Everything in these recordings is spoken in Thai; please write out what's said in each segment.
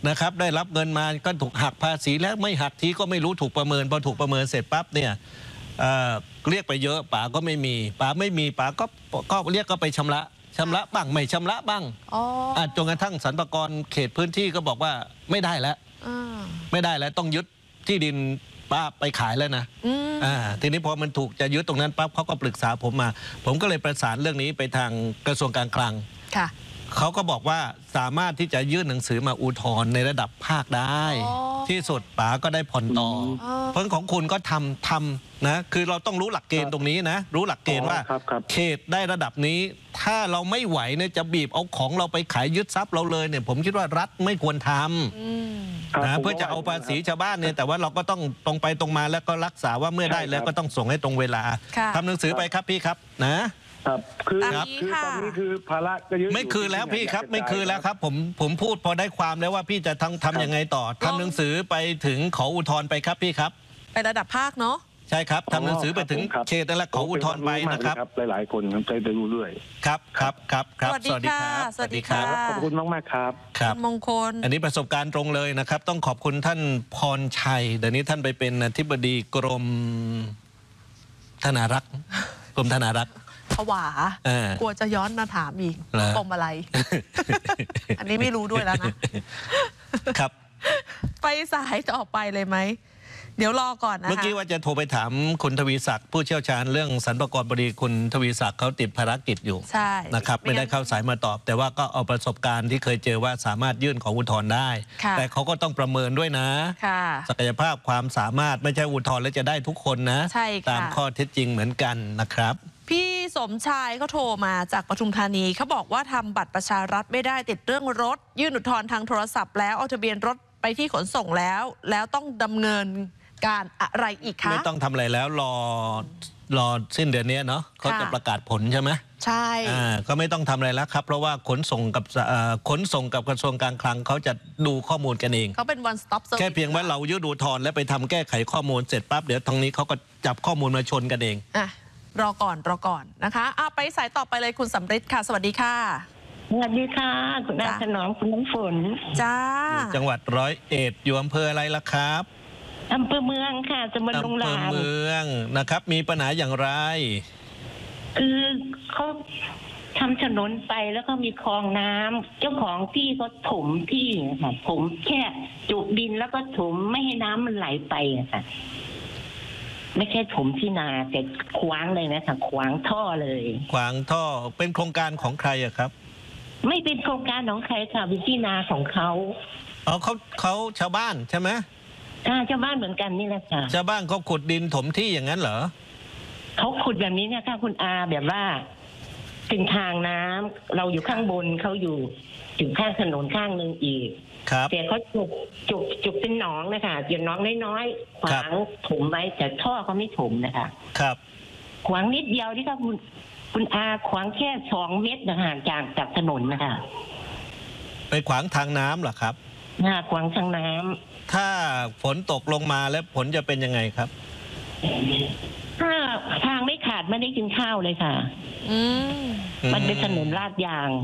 นะครับได้รับเงินมาก็ถูกหักภาษีแล้วไม่หักทีก็ไม่รู้ถูกประเมินพอถูกประเมินเสร็จปั๊บเนี่ยเรียกไปเยอะป๋าก็ไม่มีป๋าก็เรียกก็ไปชำระบ้างไม่ชำระบ้างจนกระทั่งสรรพากรเขตพื้นที่ก็บอกว่าไม่ได้แล้วต้องยึดที่ดินป้าไปขายแล้วนะทีนี้พอมันถูกจะยึดตรงนั้นปั๊บเขาก็ปรึกษาผมมาผมก็เลยประสานเรื่องนี้ไปทางกระทรวงการคลังเขาก็บอกว่าสามารถที่จะยื่นหนังสือมาอุทธรณ์ในระดับภาคได้ที่สุดป๋าก็ได้ผ่อนต่อเพราะของคุณก็ทำนะคือเราต้องรู้หลักเกณฑ์ตรงนี้นะรู้หลักเกณฑ์ว่าเขตได้ระดับนี้ถ้าเราไม่ไหวเนี่ยจะบีบเอาของเราไปขายยึดทรัพย์เราเลยเนี่ยผมคิดว่ารัฐไม่ควรทำนะเพื่อจะเอาภาษีชาวบ้านเนี่ยแต่ว่าเราก็ต้องตรงไปตรงมาแล้วก็รักษาว่าเมื่อได้แล้วก็ต้องส่งให้ตรงเวลาทำหนังสือไปครับพี่ครับนะครับคือตอนนี้คือภาระก็เยอะไม่คือแล้วพี่ครับไม่คือแล้วครับผมพูดพอได้ความแล้วว่าพี่จะทำยังไงต่อทำหนังสือไปถึงขออุทธรณ์ไปครับพี่ครับไประดับภาคเนาะใช่ครับทำหนังสือไปถึงเขตนั่นแหละขออุทธรณ์ไปนะครับหลายๆคนใจจะรู้ด้วยครับสวัสดีครับสวัสดีครับขอบคุณมากครับมงคลอันนี้ประสบการณ์ตรงเลยนะครับต้องขอบคุณท่านพรชัยเดี๋ยวนี้ท่านไปเป็นอธิบดีกรมธนารักษ์ผวากลัวจะย้อนมาถามอีกกรมอะไร อันนี้ไม่รู้ด้วยแล้วนะครับไปสายต่อไปเลยไหมเดี๋ยวรอก่อนนะคะเมื่อกี้ว่าจะโทรไปถามคุณทวีศักดิ์ผู้เชี่ยวชาญเรื่องสรรพากรบดีคุณทวีศักดิ์เขาติดภารกิจอยู่ใช่นะครับไม่ได้เข้าสายมาตอบแต่ว่าก็เอาประสบการณ์ที่เคยเจอว่าสามารถยื่นขออุทธรณ์ได้แต่เขาก็ต้องประเมินด้วยนะศักยภาพความสามารถไม่ใช่อุทธรณ์แล้วจะได้ทุกคนนะตามข้อเท็จจริงเหมือนกันนะครับพี่สมชายเขาโทรมาจากปทุมธานีเขาบอกว่าทำบัตรประชารัฐไม่ได้ติดเรื่องรถยื่นอุทธรณ์ทางโทรศัพท์แล้วเอาทะเบียนรถไปที่ขนส่งแล้วต้องดำเนินการอะไรอีกคะไม่ต้องทำอะไรแล้วรอสิ้นเดือนนี้เนาะเขาจะประกาศผลใช่ไหมใช่ก็ไม่ต้องทำอะไรแล้วครับเพราะว่าขนส่งกับกระทรวงการคลังเขาจะดูข้อมูลกันเองเขาเป็น one stop service แค่เพียงว่าเรายื่นอุทธรณ์และไปทำแก้ไขข้อมูลเสร็จปั๊บเดี๋ยวทางนี้เขาก็จับข้อมูลมาชนกันเองรอก่อนนะคะไปสายต่อไปเลยคุณสำริดค่ะสวัสดีค่ะสวัสดีค่ะคุณอาถนอมคุณน้ำฝนจ้าจังหวัด101อยู่อำเภออะไรล่ะครับอำเภอเมืองค่ะจังหวัดลงลานอำเภอเมืองนะครับมีปัญหาอย่างไรคือเขาทำถนนไปแล้วก็มีคลองน้ำเจ้าของที่เขาถมที่ค่ะผมแค่จุกดินแล้วก็ถมไม่ให้น้ำมันไหลไปค่ะไม่แค่ถมที่นาแต่ขวางเลยนะคะขวางท่อเลยขวางท่อเป็นโครงการของใครอะครับไม่เป็นโครงการของใครค่ะเป็นที่นาของเขาเขาชาวบ้านใช่ไหมชาวบ้านเหมือนกันนี่แหละค่ะชาวบ้านเขาขุดดินถมที่อย่างนั้นเหรอเขาขุดแบบนี้เนี่ยค่ะคุณอาแบบว่าเป็นทางน้ำเราอยู่ข้างบนเขาอยู่ถึงข้างถนนข้างหนึ่งอีกแต่เขาจุกเป็นหนองนะคะเป็นหนองน้อยๆขวางถมไว้แต่ท่อเขาไม่ถมนะคะครับขวางนิดเดียวที่ค่ะคุณอาขวางแค่2 เมตรห่างจากถนนนะคะไปขวางทางน้ำเหรอครับขวางทางน้ำถ้าฝนตกลงมาแล้วผลจะเป็นยังไงครับถ้าทางไม่ขาดไม่ได้กินข้าวเลยค่ะมันเป็นถนนลาดยาง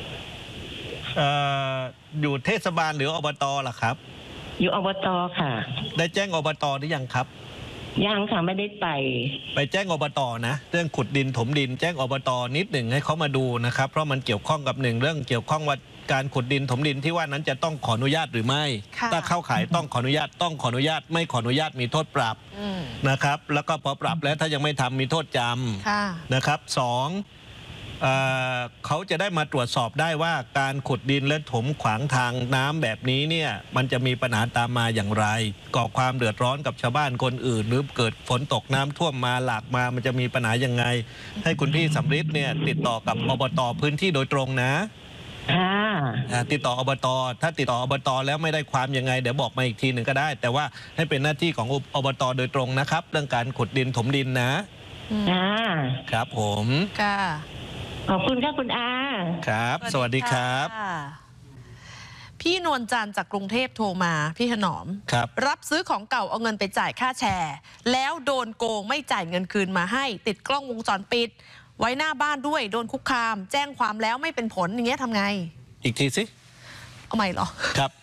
อยู่เทศบาลหรืออบต.ล่ะครับอยู่อบต.ค่ะได้แจ้งอบต.หรือยังครับยังค่ะไม่ได้ไปแจ้งอบต.นะเรื่องขุดดินถมดินแจ้งอบต.นิดหนึ่งให้เขามาดูนะครับเพราะมันเกี่ยวข้องกับ1เรื่องเกี่ยวข้องว่าการขุดดินถมดินที่ว่านั้นจะต้องขออนุญาตหรือไม่ถ้าเข้าข่ายต้องขออนุญาตไม่ขออนุญาตมีโทษปรับนะครับแล้วก็พอปรับแล้วถ้ายังไม่ทำมีโทษจำนะครับ2เขาจะได้มาตรวจสอบได้ว่าการขุดดินและถมขวางทางน้ำแบบนี้เนี่ยมันจะมีปัญหาตามมาอย่างไรก่อความเดือดร้อนกับชาวบ้านคนอื่นหรือเกิดฝนตกน้ำท่วมมาหลากมามันจะมีปัญหายังไงให้คุณพี่สำริดเนี่ยติดต่อกับอบต.พื้นที่โดยตรงนะติดต่ออบต.ถ้าติดต่ออบต.แล้วไม่ได้ความยังไงเดี๋ยวบอกมาอีกทีหนึ่งก็ได้แต่ว่าให้เป็นหน้าที่ของอบต.โดยตรงนะครับเรื่องการขุดดินถมดินนะครับผมขอบคุณค่ะคุณอาครับสวัสดีครับพี่นวลจันทร์จากกรุงเทพโทรมาพี่ถนอมรับซื้อของเก่าเอาเงินไปจ่ายค่าแชร์แล้วโดนโกงไม่จ่ายเงินคืนมาให้ติดกล้องวงจรปิดไว้หน้าบ้านด้วยโดนคุกคามแจ้งความแล้วไม่เป็นผลอย่างเงี้ยทำไงอีกทีสิเอาใหม่เหรอครับ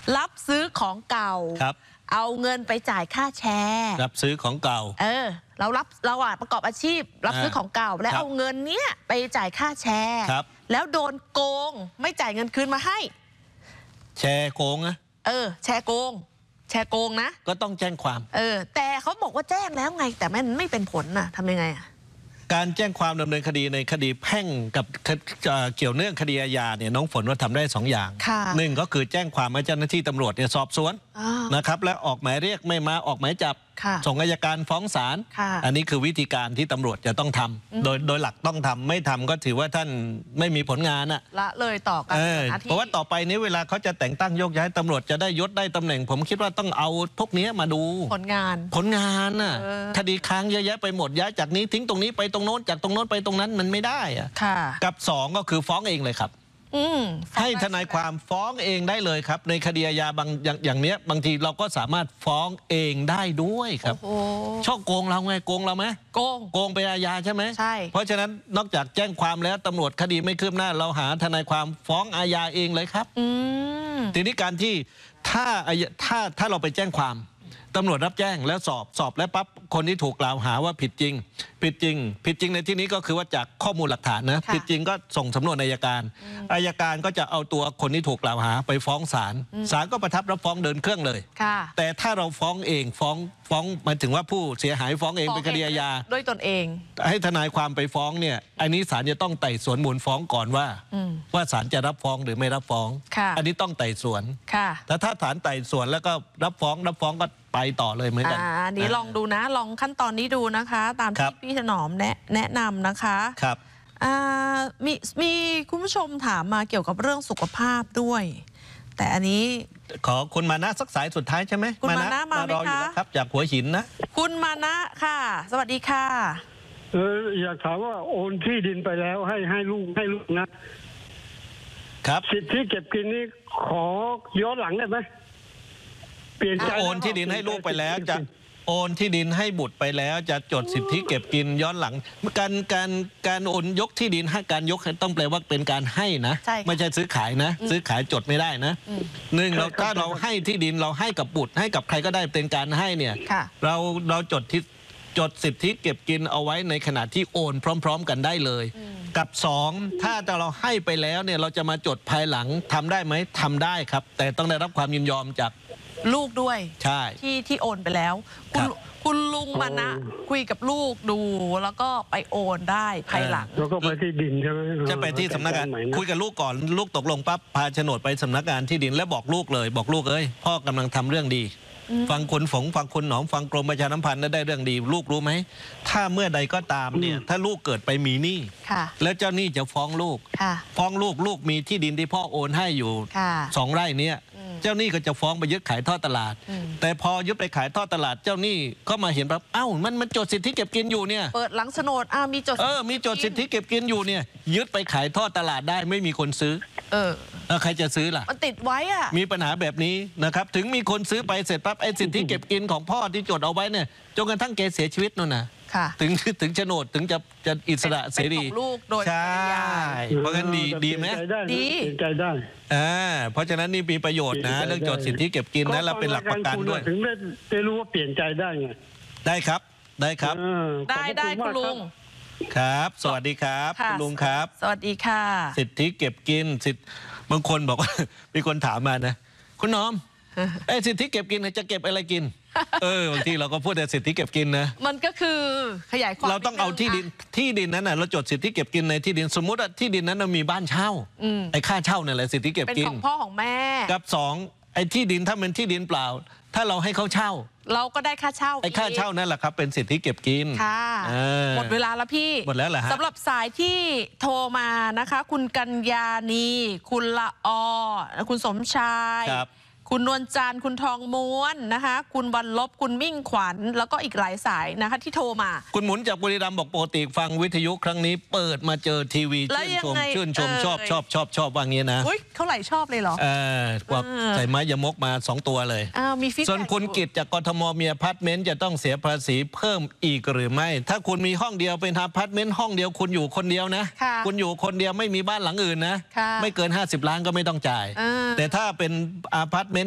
รับซื้อของเก่าครับเอาเงินไปจ่ายค่าแชร์รับซื้อของเก่าเราประกอบอาชีพ รับซื้อของเก่าแล้วเอาเงินเนี้ยไปจ่ายค่าแชร์ครับแล้วโดนโกงไม่จ่ายเงินคืนมาให้แชร์โกงนะแชร์โกงนะก็ต้องแจ้งความแต่เขาบอกว่าแจ้งแล้วไงแต่มันไม่เป็นผลน่ะทำยังไงอะการแจ้งความดำเนินคดีในคดีแพ่งกับเกี่ยวเนื่องคดีอาญาเนี่ยน้องฝนว่าทำได้2 อย่างค่ะ 1ก็คือแจ้งความให้เจ้าหน้าที่ตำรวจเนี่ยสอบสวนนะครับและออกหมายเรียกไม่มาออกหมายจับค่ะส่งอัยการฟ้องศาลค่ะอันนี้คือวิธีการที่ตำรวจจะต้องทำโดยหลักต้องทำไม่ทำก็ถือว่าท่านไม่มีผลงานอ่ะละเลยต่อกันหน้าที่เพราะว่าต่อไปนี้เวลาเขาจะแต่งตั้งโยกย้ายตำรวจจะได้ยศได้ตำแหน่ง ผมคิดว่าต้องเอาพวกนี้มาดูผลงานน่ะคดีค้างเยอะแยะไปหมดย้ายจากนี้ทิ้งตรงนี้ไปตรงโน้นจากตรงโน้นไปตรงนั้นมันไม่ได้อะค่ะกับ2ก็คือฟ้องเองเลยครับ ให้ทนายความฟ้องเองได้เลยครับในคดีอาญาบางอย่างเนี้ยบางทีเราก็สามารถฟ้องเองได้ด้วยครับโอ้ช่อโกงเราไงโกงเราไหมโกงเป็นอาญาใช่ไหมใช่เพราะฉะนั้นนอกจากแจ้งความแล้วตำรวจคดีไม่คืบหน้าเราหาทนายความฟ้องอาญาเองเลยครับทีนี้การที่ถ้าเราไปแจ้งความตำรวจรับแจ้งแล้วสอบแล้วปั๊บคนที่ถูกกล่าวหาว่าผิดจริงในที่นี้ก็คือว่าจากข้อมูลหลักฐานนะผิดจริงก็ส่งสำนวนอัยการก็จะเอาตัวคนที่ถูกกล่าวหาไปฟ้องศาลก็ประทับรับฟ้องเดินเครื่องเลยค่ะแต่ถ้าเราฟ้องเองฟ้องหมายถึงว่าผู้เสียหายฟ้องเองเป็นคดีอาญาด้วยตนเอง ให้ทนายความไปฟ้องเนี่ยอันนี้ศาลจะต้องไต่สวนมูลฟ้องก่อนว่าศาลจะรับฟ้องหรือไม่รับฟ้อง อันนี้ต้องไต่สวนค่ะแต่ถ้าศาลไต่สวนแล้วก็รับฟ้องก็ไปต่อเลยเหมือนกันอันนี้ลองดูนะลองขั้นตอนนี้ดูนะคะ ตามที่พี่ถนอมแนะนำนะคะครับมีคุณผู้ชมถามมาเกี่ยวกับเรื่องสุขภาพด้วย แต่อันนี้ขอคุณมานะสักสายสุดท้ายใช่ไหมคุณมานะมาไหมคะครับจากหัวหินนะคุณมานะค่ะสวัสดีค่ะอยากถามว่าโอนที่ดินไปแล้วให้ลูกนะครับสิทธิเก็บกินนี้ขอย้อนหลังได้ไหมเปลี่ยนใจโอนที่ดินให้ลูกไปแล้วจะโอนที่ดินให้บุตรไปแล้วจะจดสิทธิเก็บกินย้อนหลังการโอนยกที่ดินให้การยกต้องแปลว่าเป็นการให้นะไม่ใช่ซื้อขายนะซื้อขายจดไม่ได้นะถ้าเราให้ที่ดินเราให้กับบุตรให้กับใครก็ได้เป็นการให้เนี่ยเราจดสิทธิเก็บกินเอาไว้ในขณะที่โอนพร้อมๆกันได้เลยกับ2ถ้าเราให้ไปแล้วเนี่ยเราจะมาจดภายหลังทำได้ไหมทำได้ครับแต่ต้องได้รับความยินยอมจากลูกด้วยใช่ที่โอนไปแล้วคุณลุงมานะคุยกับลูกดูแล้วก็ไปโอนได้ภายหลังแล้วก็ไปที่ดินใช่ไหมจะไปที่สำนักงานคุยกับลูกก่อนลูกตกลงปั๊บพาโฉนดไปสำนักงานที่ดินแล้วบอกลูกเลยบอกลูกเอ้ยพ่อกำลังทำเรื่องดีฟังคุณฟังคุณหนอมฟังกรมประชาสัมพันธ์ได้เรื่องดีลูกรู้ไหมถ้าเมื่อใดก็ตามเนี่ยถ้าลูกเกิดไปมีหนี้แล้วเจ้าหนี้จะฟ้องลูกลูกมีที่ดินที่พ่อโอนให้อยู่2 ไร่เนี้ยเจ้าหนี้ก็จะฟ้องไปยึดขายทอดตลาดแต่พอยึดไปขายทอดตลาดเจ้าหนี้ก็มาเห็นแบบมันจดสิทธิเก็บกินอยู่เนี่ยเปิดหลังโฉนดมีจดมีจดสิทธิเก็บกินอยู่เนี่ยยึดไปขายทอดตลาดได้ไม่มีคนซื้อแล้วใครจะซื้อล่ะมันติดไว้มีปัญหาแบบนี้นะครับถึงมีคนซื้อไปเสร็จปั๊บไอ้สิทธิเก็บกินของพ่อที่จดเอาไว้เนี่ยจนกระทั่งแกเสียชีวิตนู่นนะถึงโฉนดถึงจะอิสระเสรีลูกโดยใช่เพราะงั้นดีไหมดีใจได้เพราะฉะนั้นนี่มีประโยชน์นะเรื่องจดสิทธิเก็บกินนะและเป็นหลักประกันด้วยถึงได้รู้ว่าเปลี่ยนใจได้ไงได้ครับได้คุณลุงครับสวัสดีครับคุณลุงครับสวัสดีค่ะสิทธิเก็บกินบางคนบอกว่ามีคนถามมานะคุณน้อมสิทธิเก็บกินจะเก็บอะไรกินบางทีเราก็พูดแต่สิทธิเก็บกินนะมันก็คือขยายความเราต้องเอาที่ดินนั้นน่ะเราจดสิทธิเก็บกินในที่ดินสมมุติว่าที่ดินนั้นมีบ้านเช่าไอ้ค่าเช่าเนี่ยแหละสิทธิเก็บกินเป็นของพ่อของแม่กับ2ไอ้ที่ดินถ้าเป็นที่ดินเปล่าถ้าเราให้เขาเช่าเราก็ได้ค่าเช่าไอ้ค่าเช่านั่นแหละครับเป็นสิทธิเก็บกินค่ะหมดเวลาแล้วพี่หมดแล้วเหรอฮะสำหรับสายที่โทรมานะคะคุณกัญญาณีคุณละอคุณสมชายคุณนวลจันทร์คุณทองม้วนนะคะคุณบรรลบคุณมิ่งขวัญแล้วก็อีกหลายสายนะคะที่โทรมาคุณหมุนจากบุรีรัมย์บอกปกติฟังวิทยุครั้งนี้เปิดมาเจอทีวีชื่นชมชอบว่างี้นะเขาไหลชอบเลยเหรอว่าใส่ไม้ยมกมา2 ตัวเลยมีฟีดแบ็กส่วนคุณกิจจากกทมมีอพาร์ตเมนต์จะต้องเสียภาษีเพิ่มอีกหรือไม่ถ้าคุณมีห้องเดียวเป็นอพาร์ตเมนต์ห้องเดียวคุณอยู่คนเดียวนะคุณอยู่คนเดียวไม่มีบ้านหลังอื่นนะไม่เกิน50 ล้านก็ไม่ต้องจ่ายแต่ถ้าเป็นอพาร์ตเมนต์